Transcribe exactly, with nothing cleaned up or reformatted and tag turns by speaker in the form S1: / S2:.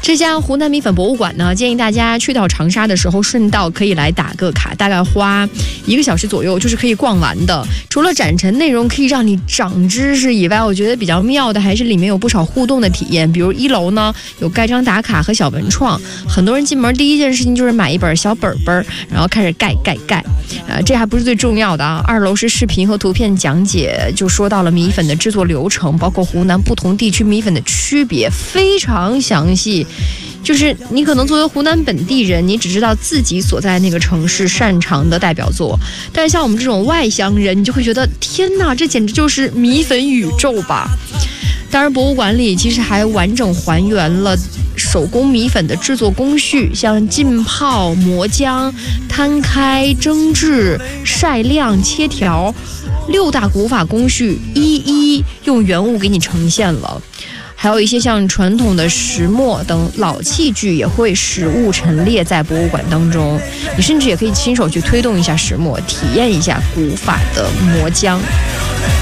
S1: 这家湖南米粉博物馆呢，建议大家去到长沙的时候，顺道可以来打个卡，大概花一个小时左右，就是可以逛完的。除了展陈内容可以让你长知识以外，我觉得比较妙的还是里面有不少互动的体验。比如一楼呢有盖章打卡和小文创，很多人进门第一件事情就是买一本小本本，然后开始盖盖盖。呃，这还不是最重要的啊，二楼是视频和图片讲解，就说到了米粉的制作流程，包括湖南不同地区米粉的区别，非常详细。就是你可能作为湖南本地人，你只知道自己所在那个城市擅长的代表作，但是像我们这种外乡人，你就会觉得天哪，这简直就是米粉宇宙吧。当然博物馆里其实还完整还原了手工米粉的制作工序，像浸泡、磨浆、摊开、蒸制、晒晾、切条，六大古法工序一一用原物给你呈现了。还有一些像传统的石磨等老器具也会实物陈列在博物馆当中，你甚至也可以亲手去推动一下石磨，体验一下古法的磨浆。